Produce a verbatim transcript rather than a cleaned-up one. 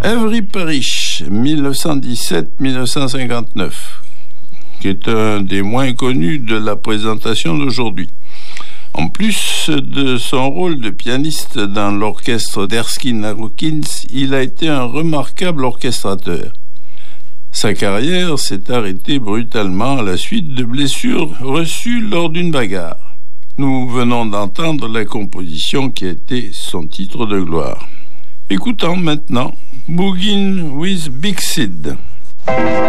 Avery Parrish, mille neuf cent dix-sept à mille neuf cent cinquante-neuf, qui est un des moins connus de la présentation d'aujourd'hui. En plus de son rôle de pianiste dans l'orchestre d'Erskine Hawkins, il a été un remarquable orchestrateur. Sa carrière s'est arrêtée brutalement à la suite de blessures reçues lors d'une bagarre. Nous venons d'entendre la composition qui a été son titre de gloire. Écoutons maintenant Boogin' with Big Sid.